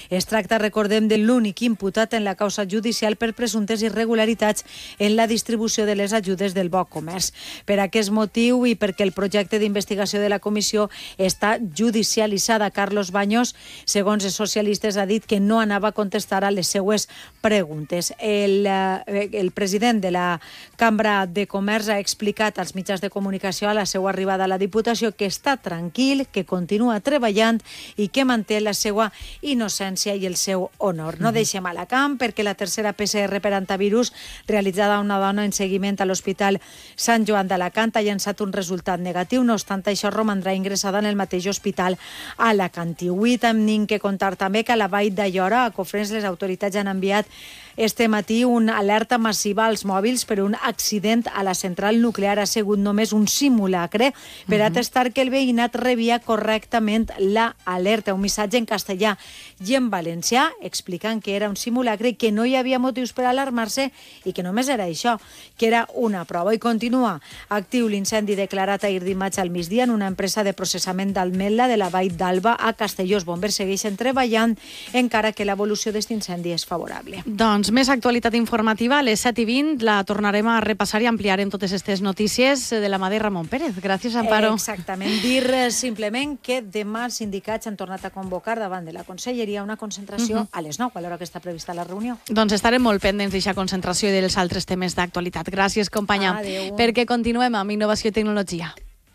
Es tracta, recordem, de l'únic imputat en la causa judicial per presumptes irregularitats en la distribució de les ajudes del Bo Comerç. Per aquest motiu i perquè el projecte d'investigació de la comissió està judicialitzada, Carlos Baños, segons els socialistes, ha dit que no anava a contestar a les seues preguntes. El president de la Cambra de Comerç ha explicat als mitjans de comunicació a la seva arribada a la Diputació que està tranquil, que continua treballant i que manté la seva innocència i el seu honor. No deixem Alacant perquè la tercera PCR per antivirus realitzada a una dona en seguiment a l'Hospital Sant Joan d'Alacant ha llançat un resultat negatiu. No obstant això, romandrà ingressada en el mateix hospital alacantí. Avui tenim que contar també que a la Vall d'Aiora, a Cofrents, les autoritats han enviat este matí una alerta massiva als mòbils per un accident a la central nuclear. Ha sigut només un simulacre per atestar que el veïnat rebia correctament la alerta. Un missatge en castellà i en valencià explicant que era un simulacre i que no hi havia motius per alarmar-se i que només era això, que era una prova. I continua actiu l'incendi declarat ahir dimarts al migdia en una empresa de processament d'Almela de la Vall d'Alba a Castelló. Els bombers segueixen treballant encara que l'evolució d'aquest incendi és favorable. Doncs més actualitat informativa a les 7:20. La tornarem a repassar i ampliarem totes aquestes notícies de la mà de Ramon Pérez. Gràcies, Amparo. Exactament. Dir simplement que demà els sindicats han tornat a convocar davant de la Conselleria una concentració a les 9, a l'hora que està prevista la reunió. Doncs estarem molt pendents d'aquesta concentració i dels altres temes d'actualitat. Gràcies, companya. Adéu. Perquè continuem amb innovació i tecnologia.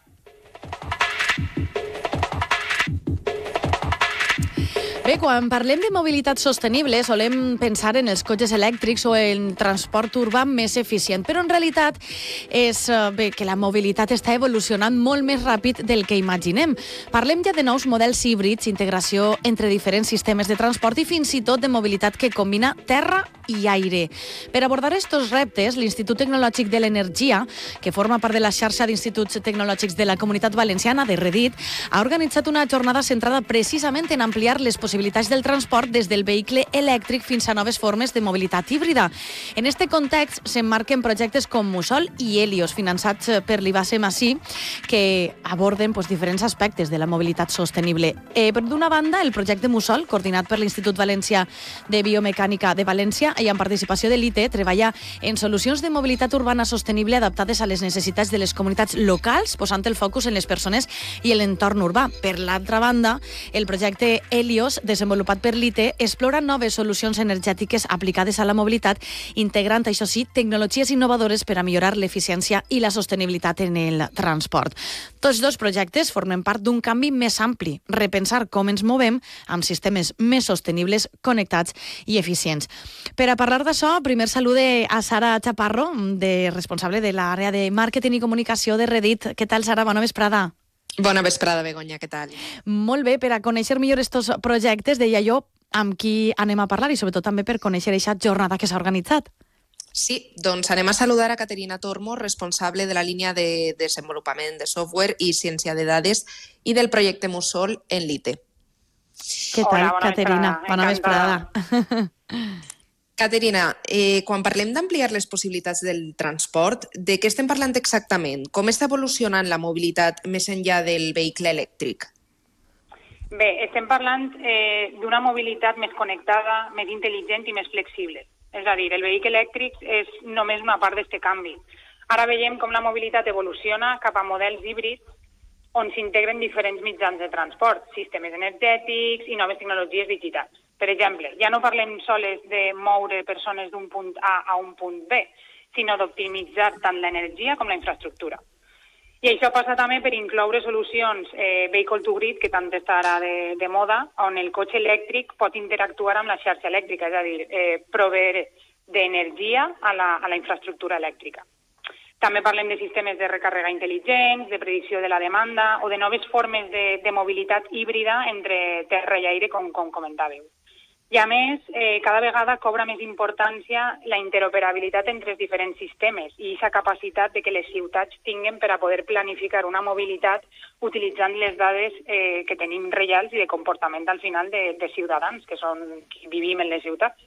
Bé, quan parlem de mobilitat sostenible solem pensar en els cotxes elèctrics o en transport urbà més eficient, però en realitat és que la mobilitat està evolucionant molt més ràpid del que imaginem. Parlem ja de nous models híbrids, integració entre diferents sistemes de transport i fins i tot de mobilitat que combina terra i aire. Per abordar aquests reptes, l'Institut Tecnològic de l'Energia, que forma part de la xarxa d'instituts tecnològics de la Comunitat Valenciana, de Redit, ha organitzat una jornada centrada precisament en ampliar les possibilitats del transport des del vehicle elèctric fins a noves formes de mobilitat híbrida. En aquest context s'emmarquen projectes com Mussol i Helios, finançats per l'IBASE Massí, que aborden diferents aspectes de la mobilitat sostenible. D'una banda, el projecte Mussol, coordinat per l'Institut Valencià de Biomecànica de València i amb participació de l'ITE, treballa en solucions de mobilitat urbana sostenible adaptades a les necessitats de les comunitats locals, posant el focus en les persones i en l'entorn urbà. Per l'altra banda, el projecte Helios, desenvolupat per l'ITE, explora noves solucions energètiques aplicades a la mobilitat, integrant, això sí, tecnologies innovadores per a millorar l'eficiència i la sostenibilitat en el transport. Tots dos projectes formen part d'un canvi més ampli, repensar com ens movem amb sistemes més sostenibles, connectats i eficients. Per a parlar d'això, primer salude a Sara Chaparro, responsable de l'àrea de màrqueting i comunicació de Redit. Què tal, Sara? Bona vesprada. Bona vesprada, Begoña, què tal? Molt bé, per a conèixer millor estos projectes, deia jo, amb qui anem a parlar i sobretot també per conèixer aquesta jornada que s'ha organitzat. Sí, doncs anem a saludar a Caterina Tormo, responsable de la línia de desenvolupament de software i ciència de dades i del projecte Mussol en l'ITE. Què tal, Caterina? Bona vesprada. Caterina, quan parlem d'ampliar les possibilitats del transport, de què estem parlant exactament? Com està evolucionant la mobilitat més enllà del vehicle elèctric? Bé, estem parlant d'una mobilitat més connectada, més intel·ligent i més flexible. És a dir, el vehicle elèctric és només una part d'aquest canvi. Ara veiem com la mobilitat evoluciona cap a models híbrids on s'integren diferents mitjans de transport, sistemes energètics i noves tecnologies digitals. Per exemple, ja no parlem sols de moure persones d'un punt A a un punt B, sinó d'optimitzar tant l'energia com la infraestructura. I això passa també per incloure solucions vehicle to grid, que tant està ara de moda, on el cotxe elèctric pot interactuar amb la xarxa elèctrica, és a dir, proveer d'energia a la infraestructura elèctrica. També parlem de sistemes de recàrrega intel·ligents, de predicció de la demanda o de noves formes de mobilitat híbrida entre terra i aire, com comentàveu. I a més, cada vegada cobra més importància la interoperabilitat entre els diferents sistemes i aquesta capacitat de que les ciutats tinguen per a poder planificar una mobilitat utilitzant les dades que tenim reals i de comportament al final de ciutadans, que són qui vivim en les ciutats.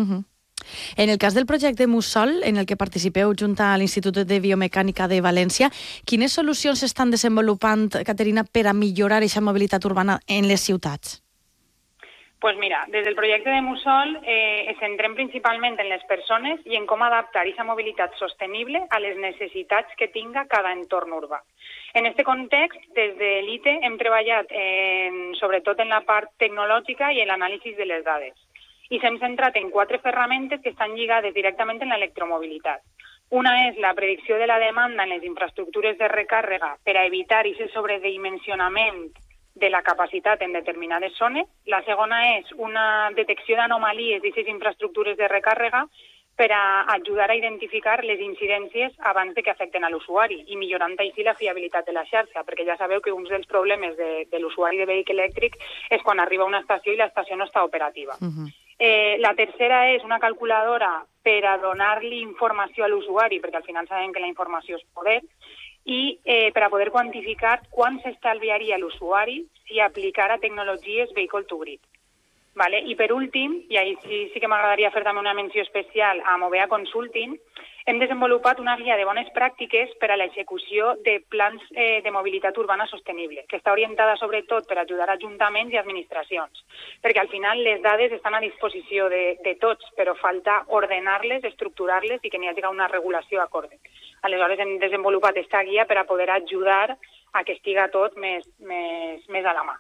En el cas del projecte Mussol, en el que participeu junt a l'Institut de Biomecànica de València, quines solucions s'estan desenvolupant, Caterina, per a millorar aquesta mobilitat urbana en les ciutats? Pues mira, des del projecte de Mussol ens centrem principalment en les persones i en com adaptar aquesta mobilitat sostenible a les necessitats que tinga cada entorn urbà. En aquest context, des de l'ITE hem treballat sobretot en la part tecnològica i en l'anàlisi de les dades. I s'hem centrat en 4 ferramentes que estan lligades directament en l'electromobilitat. Una és la predicció de la demanda en les infraestructures de recàrrega per a evitar aquest sobredimensionament de la capacitat en determinades zones. La segona és una detecció d'anomalies d'aquestes infraestructures de recàrrega per a ajudar a identificar les incidències abans de que afecten a l'usuari i millorant així la fiabilitat de la xarxa, perquè ja sabeu que un dels problemes de l'usuari de vehicle elèctric és quan arriba a una estació i l'estació no està operativa. La tercera és una calculadora per a donar-li informació a l'usuari, perquè al final sabem que la informació és poder, i per a poder quantificar quan s'estalviaria l'usuari si aplicara tecnologies vehicle to grid. Vale? I per últim, i ahí sí que m'agradaria fer també una menció especial a Movea Consulting, hem desenvolupat una guia de bones pràctiques per a l'execució de plans de mobilitat urbana sostenible, que està orientada sobretot per ajudar ajuntaments i administracions, perquè al final les dades estan a disposició de tots, però falta ordenar-les, estructurar-les i que n'hi hagi una regulació acorde. Aleshores hem desenvolupat aquesta guia per a poder ajudar a que estiga tot més a la mà.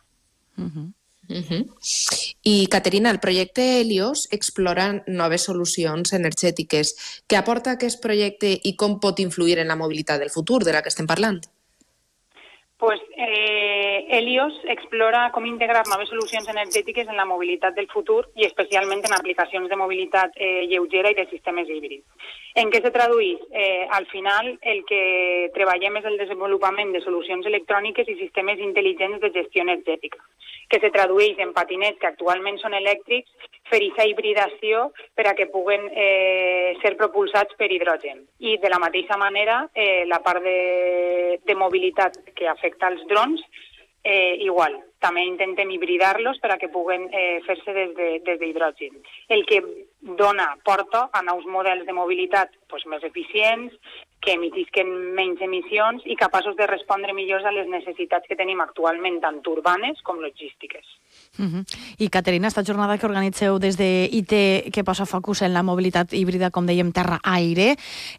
I, Caterina, el projecte Helios explora noves solucions energètiques. Què aporta aquest projecte i com pot influir en la mobilitat del futur de la que estem parlant? Pues Helios explora com integrar noves solucions energètiques en la mobilitat del futur i especialment en aplicacions de mobilitat lleugera i de sistemes híbrids. En què se tradueix? Al final, el que treballem és el desenvolupament de solucions electròniques i sistemes intel·ligents de gestió energètica, que se tradueix en patinets que actualment són elèctrics, fer aquesta hibridació per a que puguen ser propulsats per hidrogen. I de la mateixa manera, la part de mobilitat que afecta als drons, igual. També intentem hibridar-los per a que puguen fer-se des d'hidrogen. El que porta a nous models de mobilitat més eficients, que emitisquen menys emissions i capaços de respondre millor a les necessitats que tenim actualment, tant urbanes com logístiques. I, Caterina, esta jornada que organitzeu des de IT, que posa focus en la mobilitat híbrida, com dèiem, terra-aire,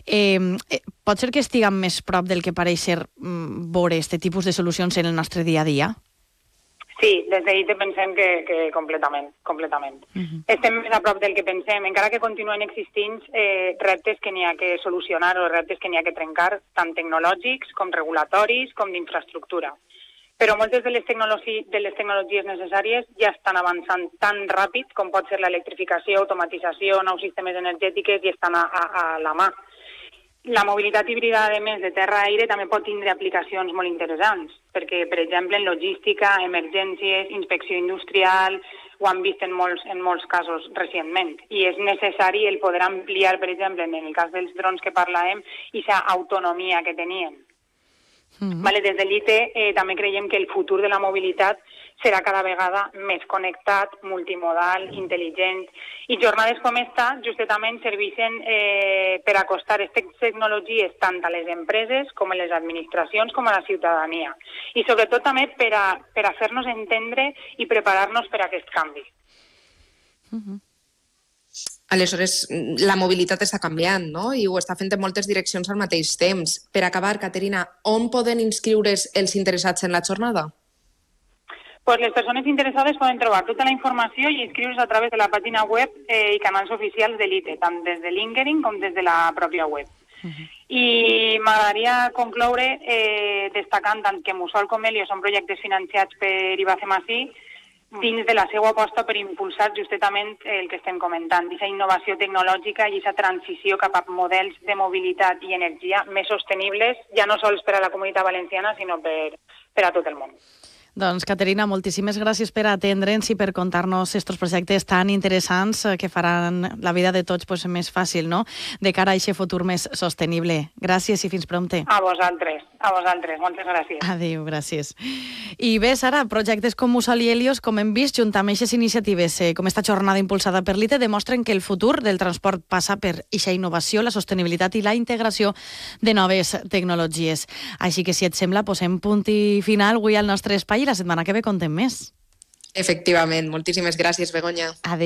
pot ser que estiguem més prop del que pareix ser veure aquest tipus de solucions en el nostre dia a dia? Sí, des d'IT pensem que completament. Estem més a prop del que pensem, encara que continuen existint reptes que n'hi ha que solucionar o reptes que n'hi ha que trencar, tant tecnològics com regulatoris com d'infraestructura. Però moltes de les tecnologies necessàries ja estan avançant tan ràpid com pot ser l'electrificació, automatització, nous sistemes energètics i estan a la mà. La mobilitat híbrida, a més de terra-aire, també pot tindre aplicacions molt interessants, perquè, per exemple, en logística, emergències, inspecció industrial, ho han vist en molts casos recentment. I és necessari el poder ampliar, per exemple, en el cas dels drons que parlàvem, aquesta autonomia que tenien. Des de l'IT també creiem que el futur de la mobilitat serà cada vegada més connectat, multimodal, intel·ligent. I jornades com esta justament serveixen per acostar aquestes tecnologies tant a les empreses com a les administracions com a la ciutadania. I sobretot també per a fer-nos entendre i preparar-nos per a aquest canvi. Aleshores, la mobilitat està canviant, no? I ho està fent en moltes direccions al mateix temps. Per acabar, Caterina, on poden inscriure's els interessats en la jornada? Pues les persones interessades poden trobar tota la informació i inscriure's a través de la pàgina web i canals oficials de l'ITE, tant des de LinkedIn com des de la pròpia web. I m'agradaria concloure destacant tant que Mussol com Helios són projectes financiats per IBACEMASI dins de la seva aposta per impulsar justament el que estem comentant, aquesta innovació tecnològica i aquesta transició cap a models de mobilitat i energia més sostenibles, ja no sols per a la Comunitat Valenciana, sinó per a tot el món. Doncs, Caterina, moltíssimes gràcies per atendre'ns i per contar-nos aquests projectes tan interessants que faran la vida de tots més fàcil, no?, de cara a aquest futur més sostenible. Gràcies i fins prompte. A vosaltres. Moltes gràcies. Adéu, gràcies. I bé, Sara, projectes com Mussol i Helios, com hem vist, junt amb aquestes iniciatives, com esta jornada impulsada per l'ITE, demostren que el futur del transport passa per aquesta innovació, la sostenibilitat i la integració de noves tecnologies. Així que, si et sembla, posem punt i final avui al nostre espai i la setmana que ve contem més. Efectivament. Moltíssimes gràcies, Begoña. Adéu.